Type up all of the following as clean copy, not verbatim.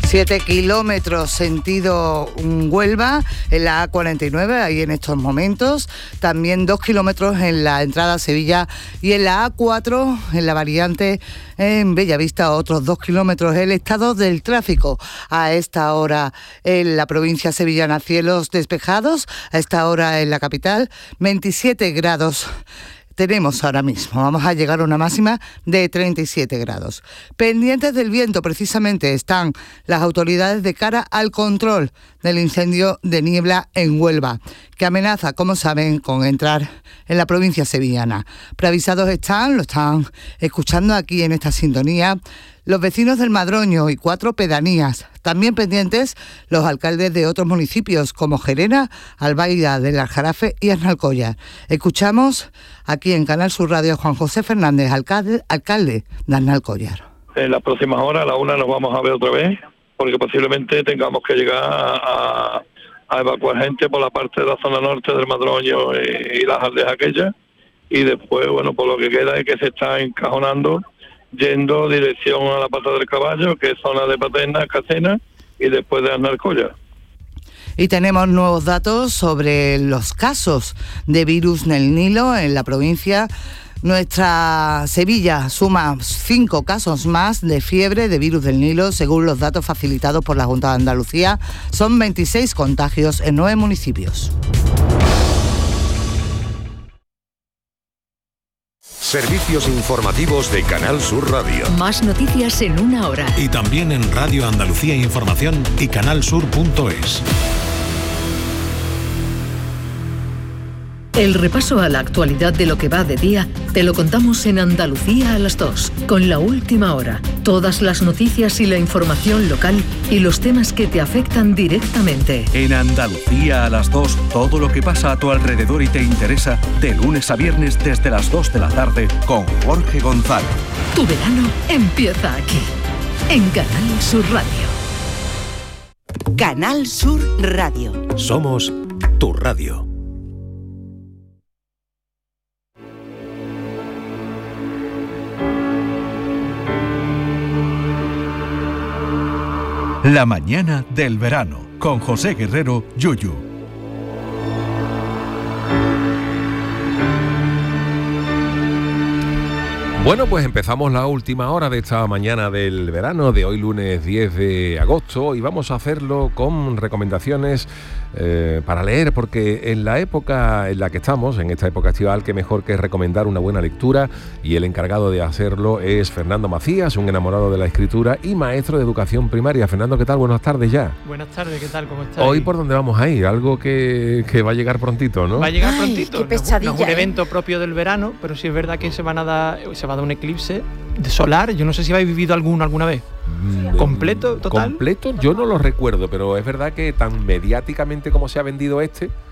7 kilómetros sentido Huelva en la A49, ahí en estos momentos. También 2 kilómetros en la entrada a Sevilla y en la A4, en la variante en Bellavista, otros 2 kilómetros. El estado del tráfico a esta hora en la provincia sevillana, cielos despejados. A esta hora en la capital, 27 grados. Tenemos ahora mismo, vamos a llegar a una máxima de 37 grados. Pendientes del viento, precisamente, están las autoridades de cara al control del incendio de niebla en Huelva, que amenaza, como saben, con entrar en la provincia sevillana. Preavisados están, lo están escuchando aquí en esta sintonía, los vecinos del Madroño y 4 pedanías. También pendientes los alcaldes de otros municipios como Gerena, Albaida del Aljarafe y Arnalcollar. Escuchamos aquí en Canal Sur Radio a Juan José Fernández, alcalde de Arnalcollar. En las próximas horas, a la 1 nos vamos a ver otra vez, porque posiblemente tengamos que llegar a evacuar gente por la parte de la zona norte del Madroño y las aldeas aquellas. Y después, bueno, por lo que queda es que se está encajonando yendo dirección a la Pata del Caballo, que es zona de Paterna, Cacena, y después de Arnalcollar. Y tenemos nuevos datos sobre los casos de virus del Nilo en la provincia. Nuestra Sevilla suma 5 casos más de fiebre de virus del Nilo, según los datos facilitados por la Junta de Andalucía. Son 26 contagios en 9 municipios. Servicios informativos de Canal Sur Radio. Más noticias en una hora. Y también en Radio Andalucía Información y canalsur.es. El repaso a la actualidad de lo que va de día te lo contamos en Andalucía a las 2, con La Última Hora. Todas las noticias y la información local y los temas que te afectan directamente. En Andalucía a las 2, todo lo que pasa a tu alrededor y te interesa, de lunes a viernes desde las 2 de la tarde con Jorge González. Tu verano empieza aquí, en Canal Sur Radio. Canal Sur Radio. Somos tu radio. La mañana del verano, con José Guerrero, Yuyu. Bueno, pues empezamos la última hora de esta mañana del verano, de hoy lunes 10 de agosto, y vamos a hacerlo con recomendaciones para leer, porque en la época en la que estamos, en esta época estival, qué mejor que recomendar una buena lectura, y el encargado de hacerlo es Fernando Macías, un enamorado de la escritura y maestro de educación primaria. Fernando, ¿qué tal? Buenas tardes ya. Buenas tardes, ¿qué tal? ¿Cómo estás? Hoy, ¿por dónde vamos a ir? Algo que va a llegar prontito, ¿no? Va a llegar prontito. Qué pesadilla, no es un evento propio del verano, pero sí es verdad que se va a dar un eclipse solar. Yo no sé si habéis vivido alguna vez. ¿Completo, total? Completo, yo no lo recuerdo, pero es verdad que tan mediáticamente como se ha vendido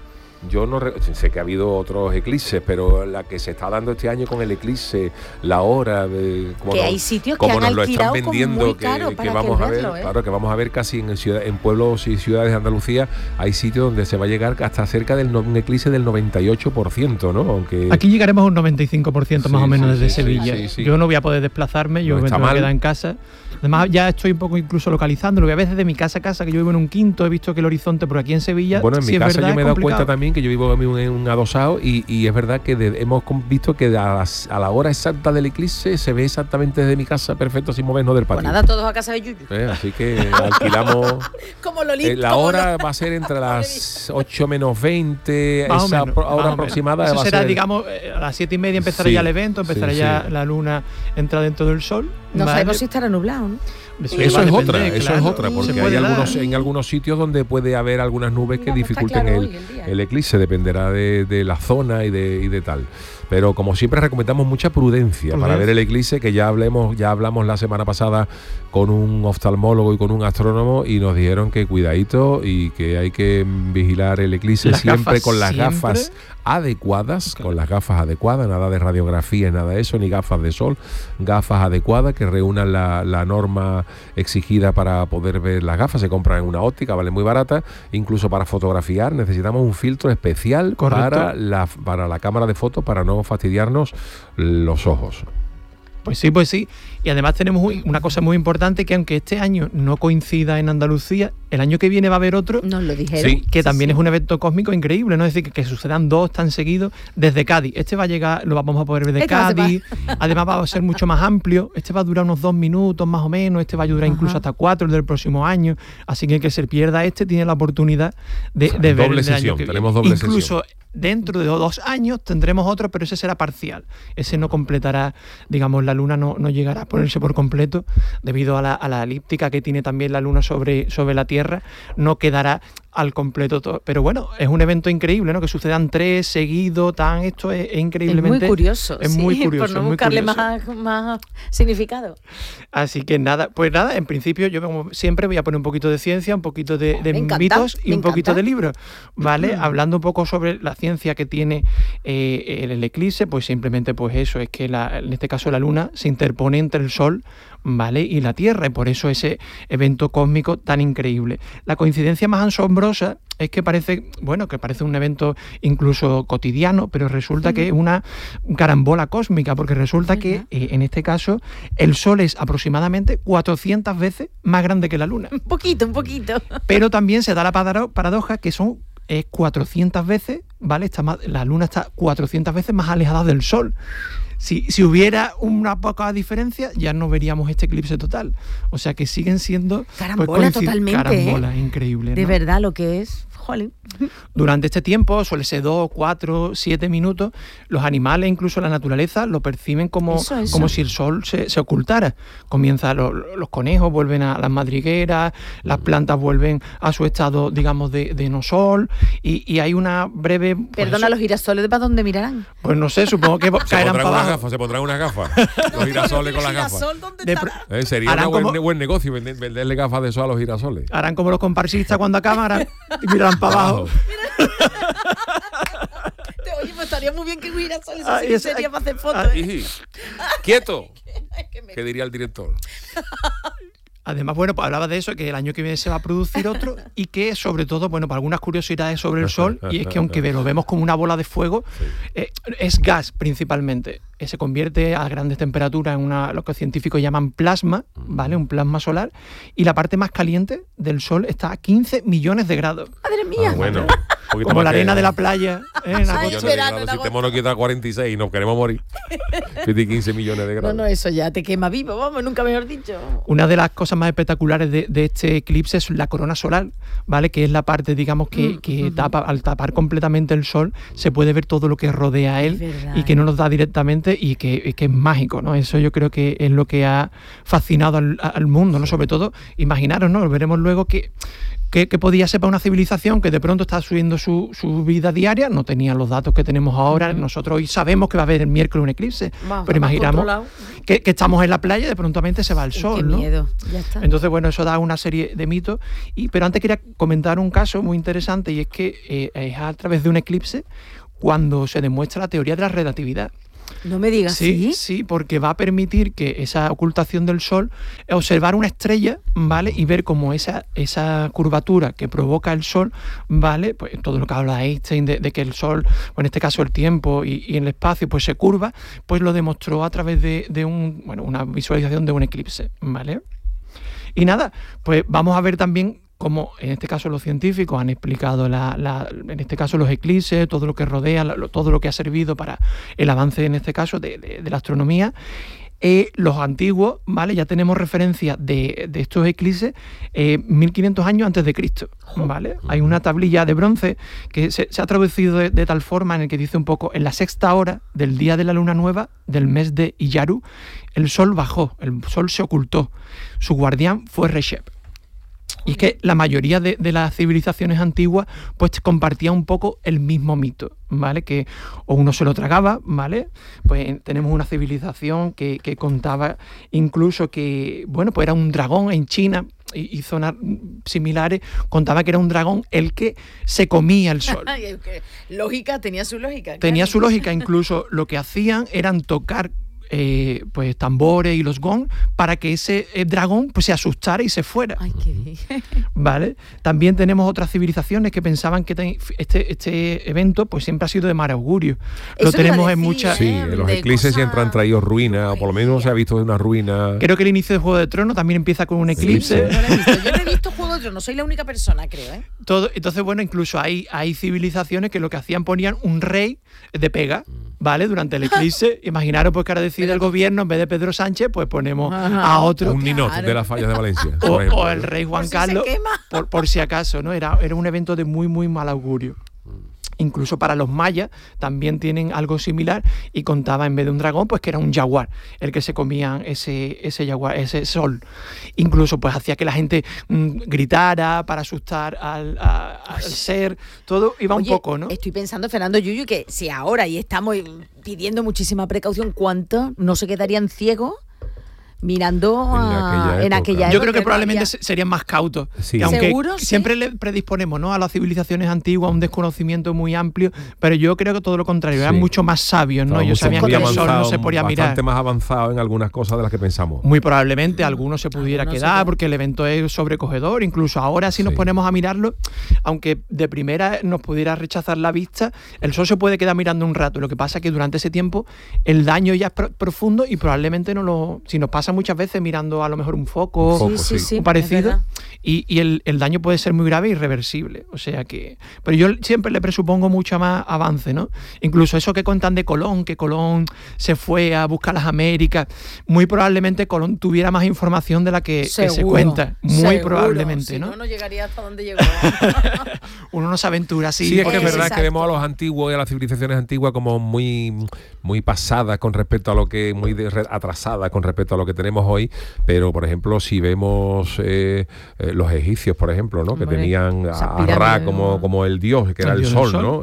yo no sé que ha habido otros eclipses, pero la que se está dando este año con el eclipse, la hora de que hay sitios que han nos lo están alquilado vendiendo, muy caro que vamos a ver, claro, que vamos a ver casi en pueblos y ciudades de Andalucía hay sitios donde se va a llegar hasta cerca del un eclipse del 98%, ¿no? Aunque aquí llegaremos a un 95% más o menos desde Sevilla. Sí. Yo no voy a poder desplazarme, yo me tengo que quedar en casa. Además, ya estoy un poco incluso localizando, lo voy a ver desde mi casa, que yo vivo en un quinto, he visto que el horizonte por aquí en Sevilla. Bueno, en mi casa yo me he dado cuenta también que yo vivo en un adosado y es verdad que hemos visto que a la hora exacta del eclipse se ve exactamente desde mi casa, perfecto, sin movernos del patio. Pues nada, todos a casa de Yuyu. Así que alquilamos. Como lo lindo, la hora va a ser entre las 8 menos 20, esa hora aproximada. Eso va será, a ser, digamos, a las 7:30 empezará ya el evento, empezará ya la luna, entra dentro del sol. No sabemos si estará nublado, ¿no? Eso es otra, porque hay en algunos sitios donde puede haber algunas nubes que dificulten el eclipse, dependerá de la zona y de tal. Pero como siempre recomendamos mucha prudencia para ver el eclipse, que ya hablamos la semana pasada con un oftalmólogo y con un astrónomo y nos dijeron que cuidadito y que hay que vigilar el eclipse siempre con las gafas adecuadas, nada de radiografía, nada de eso, ni gafas de sol, gafas adecuadas que reúnan la norma exigida para poder ver las gafas. Se compran en una óptica, vale muy barata, incluso para fotografiar necesitamos un filtro especial para la cámara de fotos para no fastidiarnos los ojos. Pues sí. Y además tenemos una cosa muy importante, que aunque este año no coincida en Andalucía, el año que viene va a haber otro. Nos lo dijeron. Sí, que también es un evento cósmico increíble, ¿no? Es decir, que sucedan 2 tan seguidos desde Cádiz. Este va a llegar, lo vamos a poder ver de Cádiz. Además va a ser mucho más amplio. Este va a durar unos 2 minutos más o menos. Este va a durar incluso hasta 4 el del próximo año. Así que el que se pierda tiene la oportunidad de ver doble el sesión. año que viene. Tenemos doble incluso sesión. Dentro de 2 años tendremos otro, pero ese será parcial. Ese no completará, digamos, la Luna no llegará a ponerse por completo debido a la elíptica que tiene también la Luna sobre la Tierra. No quedará al completo todo. Pero bueno, es un evento increíble, ¿no? Que sucedan 3 seguidos, esto es increíblemente... Es muy curioso. Es muy curioso. Por no buscarle más significado. Así que nada, en principio yo como siempre voy a poner un poquito de ciencia, un poquito de mitos y un poquito de libros, ¿vale? Hablando un poco sobre la ciencia que tiene el eclipse, pues simplemente pues eso, es que en este caso la Luna se interpone entre el Sol, ¿vale? Y la Tierra, y por eso ese evento cósmico tan increíble. La coincidencia más asombrosa es que parece un evento incluso cotidiano, pero resulta que es una carambola cósmica, porque resulta que en este caso el Sol es aproximadamente 400 veces más grande que la Luna. Un poquito. Pero también se da la paradoja que son 400 veces, ¿vale? La Luna está 400 veces más alejada del Sol. Si hubiera una poca diferencia, ya no veríamos este eclipse total. O sea que siguen siendo... Carambola totalmente. Carambola, increíble, ¿no? De verdad lo que es... Jolín. Durante este tiempo, suele ser 2, 4, 7 minutos, los animales, incluso la naturaleza, lo perciben como si el Sol se ocultara. Comienzan los conejos, vuelven a las madrigueras, las plantas vuelven a su estado, digamos, de no sol, y hay una breve... Perdona, ¿los girasoles para dónde mirarán? Pues no sé, supongo que caerán para abajo. Se pondrán unas gafas. Los girasoles con las gafas. Sería un buen negocio venderle gafas de sol a los girasoles. Harán como los comparsistas cuando acaban y mirarán para abajo. Oye, pues estaría muy bien que un girasol, eso sí sería para hacer fotos. ¡Quieto! ¿Qué diría el director? Además, pues hablaba de eso, que el año que viene se va a producir otro y que, sobre todo, para algunas curiosidades sobre el Sol, y es que aunque lo vemos como una bola de fuego, es gas principalmente. Se convierte a grandes temperaturas en lo que los científicos llaman plasma, ¿vale? Un plasma solar, y la parte más caliente del Sol está a 15 millones de grados. ¡Madre mía! Bueno, como la arena de la playa. Si estemos aquí a 46 y nos queremos morir. 15 millones de grados. No, eso ya te quema vivo, vamos, nunca mejor dicho. Una de las cosas más espectaculares de este eclipse es la corona solar, ¿vale? Que es la parte, digamos, que al tapar completamente el Sol, se puede ver todo lo que rodea a él y que no nos da directamente y que es mágico, ¿no? Eso yo creo que es lo que ha fascinado al mundo, ¿no? Sobre todo, imaginaros, ¿no? Veremos luego que podía ser para una civilización que de pronto está subiendo su vida diaria, no tenía los datos que tenemos ahora. Nosotros hoy sabemos que va a haber el miércoles un eclipse, pero imaginamos que estamos en la playa y de prontamente se va el sol, qué ¿no? Miedo. Ya está. Entonces, eso da una serie de mitos. Pero antes quería comentar un caso muy interesante, y es que es a través de un eclipse cuando se demuestra la teoría de la relatividad. No me digas, sí, porque va a permitir que esa ocultación del Sol, observar una estrella, ¿vale? Y ver cómo esa curvatura que provoca el Sol, ¿vale? Pues todo lo que habla Einstein de que el Sol, o en este caso el tiempo y el espacio, pues se curva, pues lo demostró a través de una visualización de un eclipse, ¿vale? Y nada, pues vamos a ver también como en este caso los científicos han explicado en este caso los eclipses, todo lo que rodea, todo lo que ha servido para el avance en este caso de la astronomía. Los antiguos, ¿vale? Ya tenemos referencia de estos eclipses 1500 años antes de Cristo, ¿vale? Hay una tablilla de bronce que se ha traducido de tal forma en el que dice un poco: en la 6ª hora del día de la luna nueva del mes de Iyaru, el sol bajó, el sol se ocultó, su guardián fue Reshep. Y es que la mayoría de las civilizaciones antiguas pues compartían un poco el mismo mito, ¿vale? Que o uno se lo tragaba, ¿vale? Pues tenemos una civilización que contaba incluso que, pues era un dragón en China y zonas similares, contaba que era un dragón el que se comía el sol. Lógica, tenía su lógica. Tenía su lógica, incluso lo que hacían eran tocar pues tambores y los gong para que ese dragón pues se asustara y se fuera. Ay, qué bien. ¿Vale? También tenemos otras civilizaciones que pensaban que este evento pues siempre ha sido de mal augurio. Lo tenemos en muchas... Sí, en los eclipses siempre han traído ruinas, o por lo menos se ha visto una ruina. Creo que el inicio de Juego de Tronos también empieza con un eclipse. Yo no he visto Juego de Tronos, soy la única persona, creo, ¿eh? Entonces, bueno, incluso hay civilizaciones que lo que hacían ponían un rey de pega, ¿vale? Durante el eclipse. Imaginaros pues que ahora decide el gobierno, en vez de Pedro Sánchez, pues ponemos a otro. Un ninot de las fallas de Valencia. O el rey Juan Carlos, por si acaso, ¿no? Era un evento de muy, muy mal augurio. Incluso para los mayas también tienen algo similar y contaba en vez de un dragón pues que era un jaguar el que se comían ese jaguar, ese sol. Incluso pues hacía que la gente gritara para asustar al ser. Todo iba un poco, ¿no? Estoy pensando, Fernando Yuyu, que si ahora y estamos pidiendo muchísima precaución, ¿cuántos no se quedarían ciegos mirando en aquella época? Yo creo que probablemente serían más cautos. Sí. Aunque ¿Seguro? siempre le predisponemos, ¿no?, a las civilizaciones antiguas a un desconocimiento muy amplio, pero yo creo que todo lo contrario, eran mucho más sabios, ¿no? Ellos sabían que el sol no se podía mirar. Bastante más avanzado en algunas cosas de las que pensamos. Muy probablemente algunos se pudiera quedar porque el evento es sobrecogedor. Incluso ahora si nos ponemos a mirarlo, aunque de primera nos pudiera rechazar la vista, el sol se puede quedar mirando un rato. Lo que pasa es que durante ese tiempo el daño ya es profundo y probablemente si nos pasa muchas veces mirando a lo mejor un foco o parecido, y el daño puede ser muy grave e irreversible. O sea que, pero yo siempre le presupongo mucho más avance, ¿no? Incluso eso que cuentan de Colón, que Colón se fue a buscar las Américas, muy probablemente Colón tuviera más información de la que se cuenta. Muy probablemente, ¿no? Si no llegaría hasta donde llegó. Uno no se aventura así. Sí, es que es verdad que vemos a los antiguos y a las civilizaciones antiguas como muy, muy pasadas con respecto a lo que, muy atrasadas con respecto a lo que tenemos hoy, pero por ejemplo si vemos los egipcios, por ejemplo, ¿no? Que tenían a Ra como el dios, que era el sol, ¿no?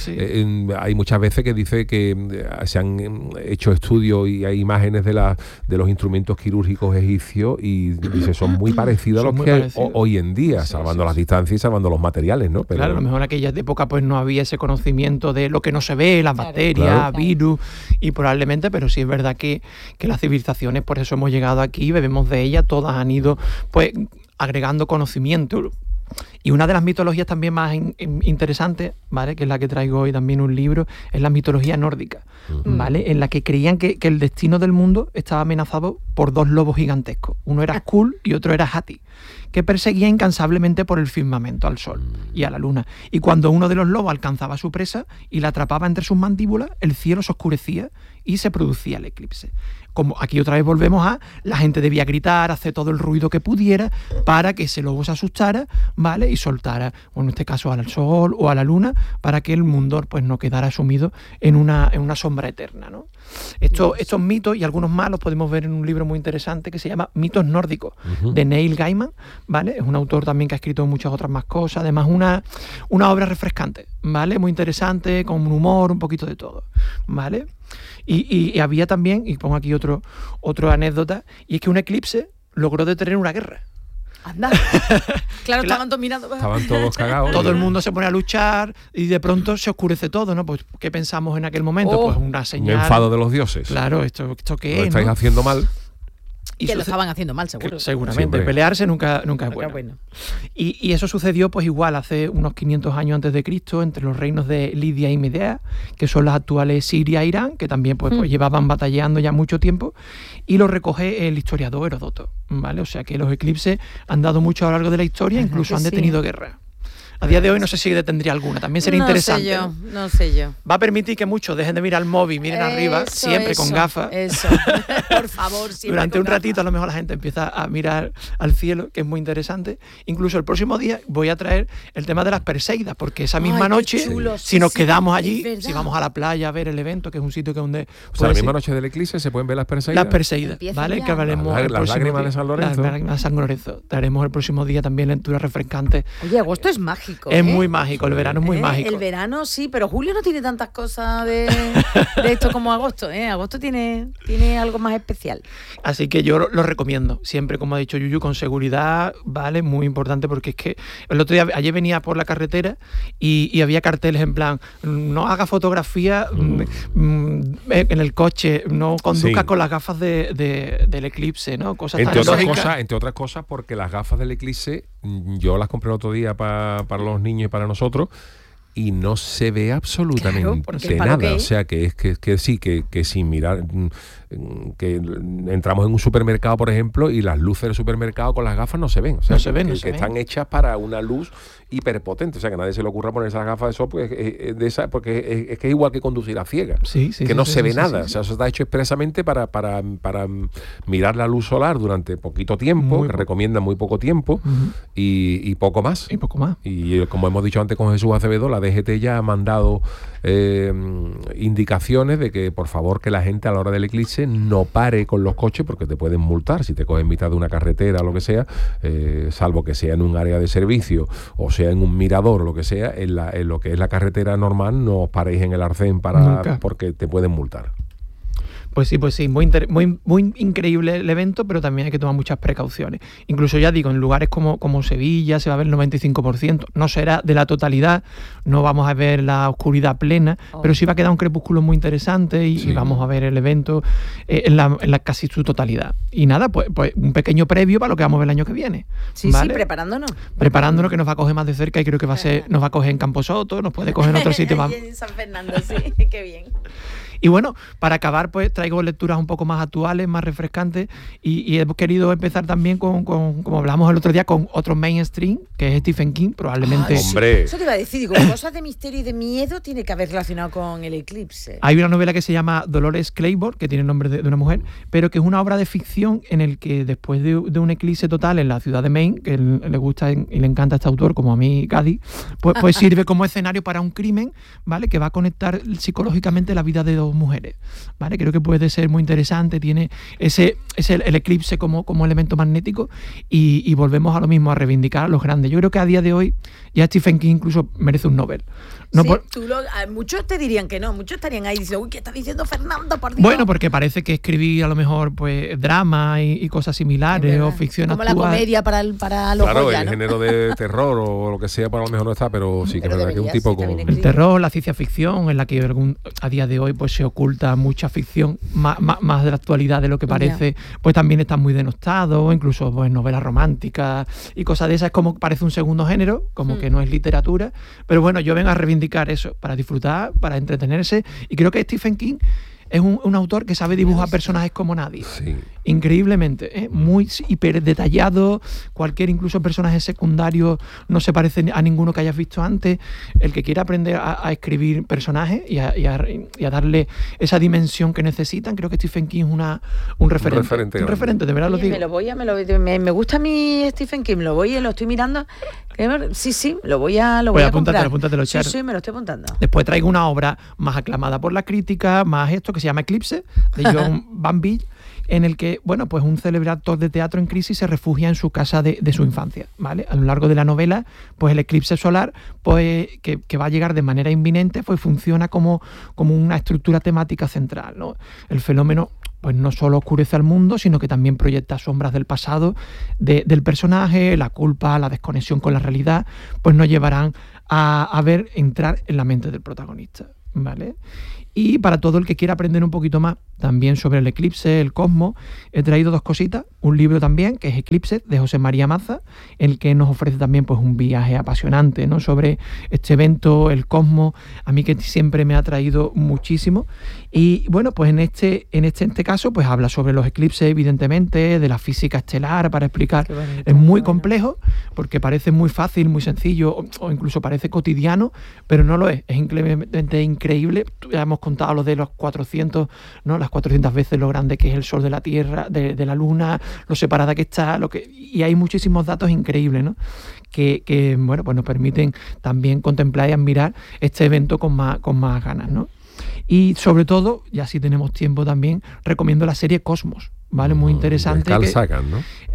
Hay muchas veces que dice que se han hecho estudios y hay imágenes de los instrumentos quirúrgicos egipcios y dice son muy parecidos a los que hay hoy en día, salvando las distancias y salvando los materiales, ¿no? Pero, claro, a lo mejor en aquella época pues no había ese conocimiento de lo que no se ve, las bacterias, virus, y probablemente, pero sí es verdad que las civilizaciones, por eso hemos llegado aquí, bebemos de ellas, todas han ido pues agregando conocimiento. Y una de las mitologías también más interesantes, ¿vale?, que es la que traigo hoy también un libro, es la mitología nórdica, ¿vale?, en la que creían que el destino del mundo estaba amenazado por dos lobos gigantescos. Uno era Skuld y otro era Hati, que perseguía incansablemente por el firmamento al sol y a la luna. Y cuando uno de los lobos alcanzaba a su presa y la atrapaba entre sus mandíbulas, el cielo se oscurecía y se producía el eclipse. Como aquí otra vez volvemos a la gente debía gritar, hacer todo el ruido que pudiera para que ese lobo se asustara, ¿vale?, y soltara, o en este caso al sol o a la luna, para que el mundo pues no quedara sumido en una sombra eterna, ¿no? Estos mitos y algunos más los podemos ver en un libro muy interesante que se llama Mitos nórdicos, de Neil Gaiman, ¿vale? Es un autor también que ha escrito muchas otras más cosas, además una obra refrescante, ¿vale? Muy interesante, con un humor, un poquito de todo, ¿vale? Y había también, y pongo aquí otra anécdota, y es que un eclipse logró detener una guerra. Anda. Claro, estaban dominando. Estaban todos cagados. Todo el mundo se pone a luchar y de pronto se oscurece todo, ¿no? Pues, ¿qué pensamos en aquel momento? Pues una señal. Un enfado de los dioses. Claro, ¿esto qué es? Lo estáis haciendo mal. Y que lo estaban haciendo mal, seguro. Seguramente. Sí, pelearse nunca es bueno. Y eso sucedió pues igual hace unos 500 años antes de Cristo, entre los reinos de Lidia y Medea, que son las actuales Siria e Irán, que también pues llevaban batallando ya mucho tiempo, y lo recoge el historiador Heródoto, ¿vale? O sea que los eclipses han dado mucho a lo largo de la historia, incluso han detenido guerra. A día de hoy no sé si detendría alguna, también sería interesante. No sé yo. Va a permitir que muchos dejen de mirar el móvil, miren arriba, siempre con gafas. Eso, por favor, siempre. Durante un ratito a lo mejor la gente empieza a mirar al cielo, que es muy interesante. Incluso el próximo día voy a traer el tema de las Perseidas, porque esa misma noche, si nos quedamos allí, si vamos a la playa a ver el evento, que es un sitio que donde... O sea, la misma noche del eclipse se pueden ver las Perseidas. Las Perseidas, ¿vale? Que hablaremos las lágrimas de San Lorenzo. Las lágrimas de San Lorenzo. Daremos el próximo día también lecturas refrescantes. Oye, agosto es mágico. mágico. Es muy mágico, el verano es muy mágico. El verano sí, pero julio no tiene tantas cosas de esto como agosto. Agosto tiene algo más especial. Así que yo lo recomiendo, siempre, como ha dicho Yuyu, con seguridad, ¿vale? Muy importante, porque es que ayer venía por la carretera y había carteles en plan, no haga fotografía en el coche, no conduzca con las gafas del eclipse, ¿no? Cosas entre otras cosas, porque las gafas del eclipse yo las compré el otro día para los niños y para nosotros, y no se ve absolutamente nada. O sea, que sin mirar, que entramos en un supermercado, por ejemplo, y las luces del supermercado con las gafas no se ven. O sea, que están hechas para una luz hiperpotente. O sea, que a nadie se le ocurra poner esas gafas de sol, porque es que es igual que conducir a ciegas. Que no se ve nada. O sea, eso está hecho expresamente para mirar la luz solar durante poquito tiempo, que recomienda muy poco tiempo, y poco más. Y como hemos dicho antes con Jesús Acevedo, la DGT ya ha mandado indicaciones de que, por favor, que la gente a la hora del eclipse no pare con los coches, porque te pueden multar si te coges en mitad de una carretera o lo que sea, salvo que sea en un área de servicio o sea en un mirador o lo que sea. En lo que es la carretera normal, no os paréis en el arcén porque te pueden multar. Pues sí, muy increíble el evento, pero también hay que tomar muchas precauciones. Incluso, ya digo, en lugares como Sevilla se va a ver el 95%. No será de la totalidad, no vamos a ver la oscuridad plena, pero sí va a quedar un crepúsculo muy interesante y vamos a ver el evento en la casi su totalidad. Y nada, pues un pequeño previo para lo que vamos a ver el año que viene. ¿vale? Sí, preparándonos. Preparándonos, que nos va a coger más de cerca, y creo que nos va a coger en Camposoto, nos puede coger en otro sitio más. En San Fernando, sí, qué bien. Y bueno, para acabar, pues traigo lecturas un poco más actuales, más refrescantes, y hemos querido empezar también como hablamos el otro día, con otro mainstream, que es Stephen King, probablemente. ¡Hombre! Eso te iba a decir, digo, cosas de misterio y de miedo tiene que haber relacionado con el eclipse. Hay una novela que se llama Dolores Claiborne, que tiene el nombre de una mujer, pero que es una obra de ficción en el que después de un eclipse total en la ciudad de Maine, que le gusta y le encanta a este autor, como a mí, Gadi, pues sirve como escenario para un crimen, ¿vale? Que va a conectar psicológicamente la vida de dos mujeres, ¿vale? Creo que puede ser muy interesante, tiene el eclipse como elemento magnético, y volvemos a lo mismo, a reivindicar a los grandes. Yo creo que a día de hoy ya Stephen King incluso merece un Nobel. No, muchos te dirían que no, muchos estarían ahí diciendo, uy, ¿qué está diciendo Fernando, por Dios? Bueno, porque parece que escribir a lo mejor pues drama y cosas similares, o ficción como actual. la comedia para los Claro, Goya, el ¿no? género de terror o lo que sea, para lo mejor no está, pero sí que es verdad que es un tipo con... El terror, la ciencia ficción, en la que a día de hoy pues se oculta mucha ficción, más de la actualidad de lo que parece, pues también está muy denostado, incluso pues novelas románticas y cosas de esas. Es como parece un segundo género, como que no es literatura, pero bueno, yo vengo a reivindicar eso, para disfrutar, para entretenerse, y creo que Stephen King es un autor que sabe dibujar personajes como nadie. Sí. Increíblemente, muy hiper detallado. Cualquier, incluso personaje secundario, no se parece a ninguno que hayas visto antes. El que quiera aprender a escribir personajes y a darle esa dimensión que necesitan, creo que Stephen King es un referente. Un referente, de verdad. Oye, lo digo. Me gusta a mí Stephen King, lo estoy mirando. Sí, lo voy a comprar. Apúntatelo, Char. Sí, me lo estoy apuntando. Después traigo una obra más aclamada por la crítica, más esto, que se llama Eclipse, de John Banville, en el que, bueno, pues un célebre actor de teatro en crisis se refugia en su casa de su infancia, ¿vale? A lo largo de la novela, pues el eclipse solar, pues que va a llegar de manera inminente, pues funciona como una estructura temática central, ¿no? El fenómeno pues no solo oscurece al mundo, sino que también proyecta sombras del pasado del personaje. La culpa, la desconexión con la realidad, pues nos llevarán a ver entrar en la mente del protagonista, ¿vale? Y para todo el que quiera aprender un poquito más también sobre el eclipse, el cosmos, he traído dos cositas. Un libro también, que es Eclipse, de José María Maza, el que nos ofrece también pues un viaje apasionante, ¿no?, sobre este evento, el cosmos, a mí que siempre me ha atraído muchísimo. Y bueno, pues en este caso pues habla sobre los eclipses, evidentemente, de la física estelar, para explicar. Bonito, es muy complejo, porque parece muy fácil, muy sencillo, o incluso parece cotidiano, pero no lo es. Es increíble. Ya hemos contado lo de los 400, ¿no?, las 400 veces lo grande que es el Sol de la Tierra, de la Luna, lo separada que está, y hay muchísimos datos increíbles, ¿no?, que bueno, pues nos permiten también contemplar y admirar este evento con más ganas, ¿no? Y sobre todo, ya si tenemos tiempo también, recomiendo la serie Cosmos, ¿vale? Muy interesante. Carl Sagan, ¿no?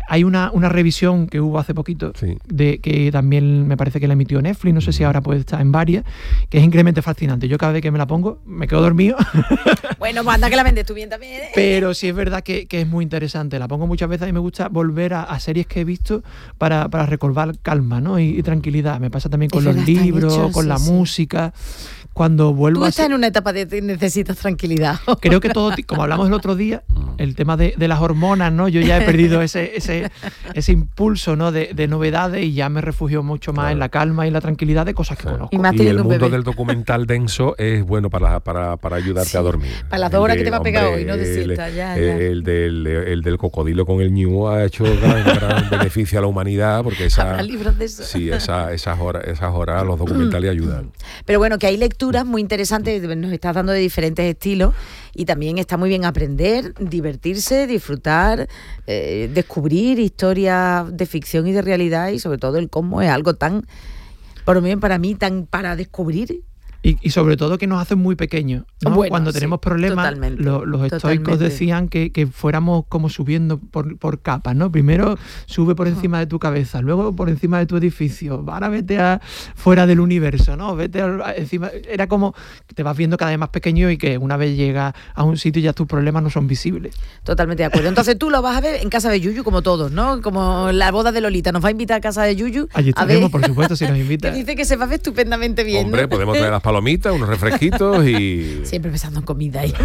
Hay una revisión que hubo hace poquito, de que también me parece que la emitió Netflix, no sé si ahora puede estar en varias, que es increíblemente fascinante. Yo cada vez que me la pongo me quedo dormido. Bueno, pues anda que la vendes tú bien también, ¿eh? Pero sí es verdad que es muy interesante. La pongo muchas veces y me gusta volver a series que he visto para recordar calma, ¿no? y tranquilidad. Me pasa también con los libros, con la música. Cuando vuelvo Tú estás en una etapa de necesitas tranquilidad. Creo que todo, como hablamos el otro día, el tema de las hormonas, ¿no? Yo ya he perdido ese impulso, ¿no? de novedades y ya me refugio mucho más en la calma y en la tranquilidad de cosas que conozco. Y el mundo del documental denso es bueno para ayudarte a dormir. Para las 2 horas que te va a pegar hoy, ¿no? De siesta, ya. El del cocodrilo con el ñu ha hecho gran beneficio a la humanidad porque habrá libros de eso. Sí, esas horas los documentales ayudan. Pero bueno, que hay lecturas muy interesantes, nos estás dando de diferentes estilos y también está muy bien aprender, divertirse, disfrutar, descubrir historias de ficción y de realidad y sobre todo el cosmos es algo tan, por lo menos para mí, tan para descubrir. Y sobre todo que nos hacen muy pequeños, ¿no? Bueno, cuando tenemos problemas, los estoicos decían que fuéramos como subiendo por capas, ¿no? Primero sube por encima de tu cabeza, luego por encima de tu edificio, ahora vete fuera del universo, ¿no? Vete encima. Era como que te vas viendo cada vez más pequeño y que una vez llegas a un sitio ya tus problemas no son visibles. Totalmente de acuerdo. Entonces tú lo vas a ver en casa de Yuyu como todos, ¿no? Como la boda de Lolita. Nos va a invitar a casa de Yuyu. Allí estaremos, por supuesto, si nos invita. Que dice que se va a ver estupendamente bien. Hombre, ¿no? Podemos traer las palomitas, unos refresquitos y... Siempre pensando en comida. He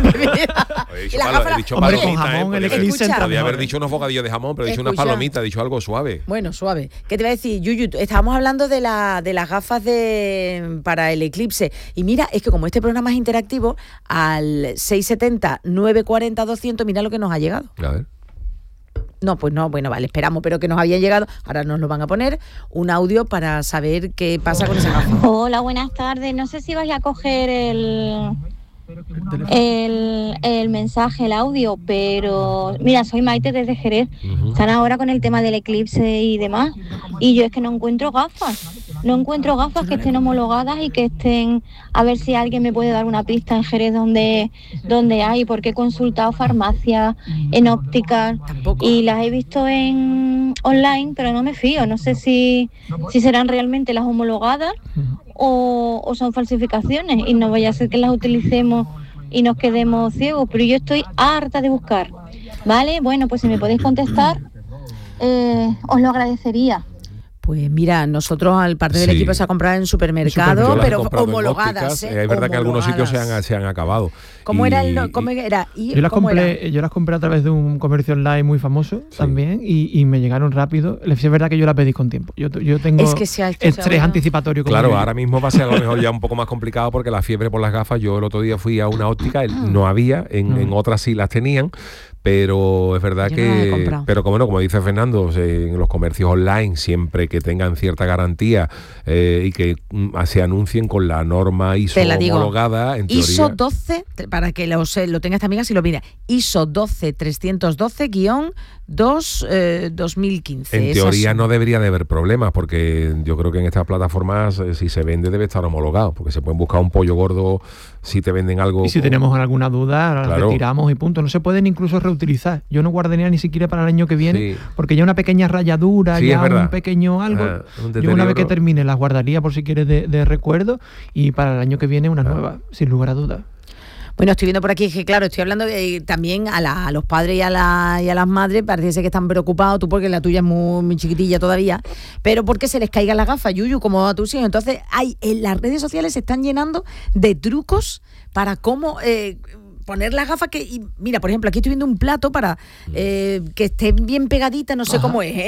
dicho hombre, palomita, con jamón, el eclipse. Podría haber dicho unos bocadillos de jamón, pero he dicho unas palomitas, he dicho algo suave. Bueno, suave. ¿Qué te iba a decir, Yuyu? Estábamos hablando de las gafas para el eclipse. Y mira, es que como este programa es interactivo, al 670-940-200, mira lo que nos ha llegado. A ver. No, pues no, bueno, vale, esperamos, pero que nos había llegado, ahora nos lo van a poner, un audio para saber qué pasa con esa gafa. Hola, buenas tardes, no sé si vais a coger el mensaje, el audio, pero mira, soy Maite desde Jerez. Están ahora con el tema del eclipse y demás, y yo es que no encuentro gafas que estén homologadas y que estén, a ver si alguien me puede dar una pista en Jerez donde hay, porque he consultado farmacias, en ópticas, y las he visto en online, pero no me fío, no sé si serán realmente las homologadas o son falsificaciones, y no vaya a ser que las utilicemos y nos quedemos ciegos, pero yo estoy harta de buscar, ¿vale? Bueno, pues si me podéis contestar, os lo agradecería. Pues mira, nosotros al parte del equipo se ha comprado en supermercado, pero homologadas. Es verdad que algunos sitios se han acabado. ¿Cómo era? Yo las compré a través de un comercio online muy famoso también y me llegaron rápido. Es verdad que yo las pedí con tiempo. Yo tengo estrés anticipatorio. Claro, ahora mismo va a ser a lo mejor ya un poco más complicado porque la fiebre por las gafas, yo el otro día fui a una óptica, no había, en otras sí las tenían. Pero es verdad pero como dice Fernando, en los comercios online, siempre que tengan cierta garantía y que se anuncien con la norma ISO homologada, en teoría. ISO 12, para que lo tengas también así lo mira, ISO 12312-2-2015. En teoría no debería de haber problemas, porque yo creo que en estas plataformas, si se vende, debe estar homologado, porque se pueden buscar un pollo gordo si te venden algo. Y si tenemos alguna duda, la retiramos y punto. No se pueden incluso reutilizar. Yo no guardaría ni siquiera para el año que viene, porque ya una pequeña rayadura, ya un pequeño algo. Yo una vez que termine las guardaría por si quieres de recuerdo, y para el año que viene una nueva, sin lugar a dudas. Bueno, estoy viendo por aquí que, claro, estoy hablando también a los padres y a las madres, parece que están preocupados, tú porque la tuya es muy chiquitilla todavía, pero porque se les caigan las gafas, Yuyu, como a tus hijos. Entonces, en las redes sociales se están llenando de trucos para cómo poner las gafas mira, por ejemplo, aquí estoy viendo un plato para que esté bien pegadita, no sé cómo es,